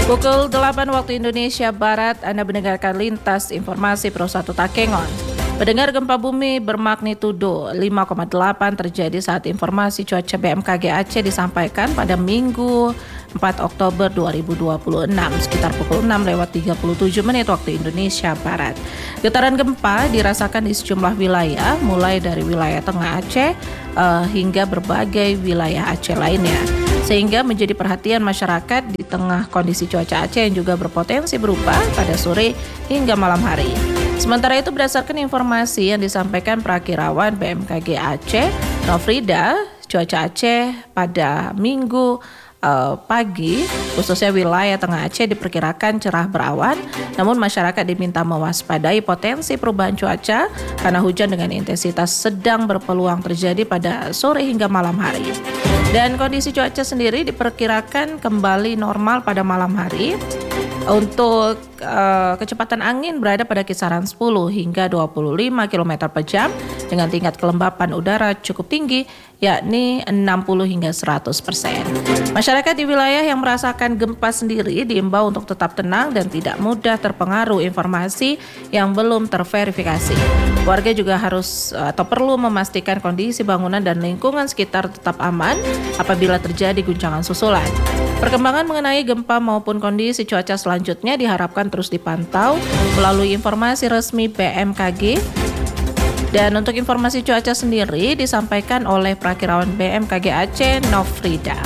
Pukul 8 waktu Indonesia Barat, Anda mendengarkan Lintas Informasi Pro 1 Takengon. Pendengar, gempa bumi bermagnitudo 5,8 terjadi saat informasi cuaca BMKG Aceh disampaikan pada Minggu 4 Oktober 2026 sekitar pukul 6:37 waktu Indonesia Barat. Getaran gempa dirasakan di sejumlah wilayah, mulai dari wilayah tengah Aceh hingga berbagai wilayah Aceh lainnya, sehingga menjadi perhatian masyarakat di tengah kondisi cuaca Aceh yang juga berpotensi berubah pada sore hingga malam hari. Sementara itu, berdasarkan informasi yang disampaikan Prakirawan BMKG Aceh, Nofrida, cuaca Aceh pada Minggu pagi, khususnya wilayah tengah Aceh diperkirakan cerah berawan, namun masyarakat diminta mewaspadai potensi perubahan cuaca karena hujan dengan intensitas sedang berpeluang terjadi pada sore hingga malam hari. Dan kondisi cuaca sendiri diperkirakan kembali normal pada malam hari. Untuk kecepatan angin berada pada kisaran 10 hingga 25 km per jam dengan tingkat kelembapan udara cukup tinggi, yakni 60 hingga 100%. Masyarakat di wilayah yang merasakan gempa sendiri diimbau untuk tetap tenang dan tidak mudah terpengaruh informasi yang belum terverifikasi. Warga juga harus atau perlu memastikan kondisi bangunan dan lingkungan sekitar tetap aman apabila terjadi guncangan susulan. Perkembangan mengenai gempa maupun kondisi cuaca selanjutnya diharapkan terus dipantau melalui informasi resmi BMKG. Dan untuk informasi cuaca sendiri disampaikan oleh Prakirawan BMKG Aceh, Nofrida.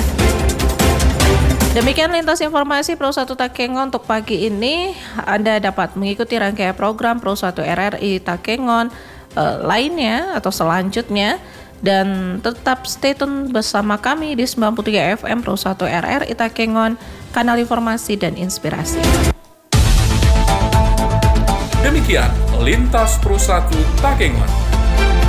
Demikian lintas informasi Pro 1 Takengon untuk pagi ini. Anda dapat mengikuti rangkaian program Pro 1 RRI Takengon lainnya atau selanjutnya. Dan tetap stay tune bersama kami di 93 FM Pro 1 RRI Takengon, kanal informasi dan inspirasi. Demikian Lintas Pro 1 Takengon.